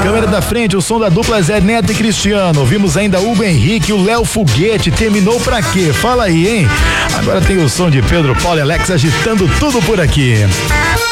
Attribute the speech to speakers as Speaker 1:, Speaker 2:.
Speaker 1: Câmera da frente, o som da dupla Zé Neto e Cristiano. Ouvimos ainda Hugo Henrique e o Léo Foguete. Terminou pra quê? Fala aí, hein? Agora tem o som de Pedro Paulo e Alex agitando tudo por aqui.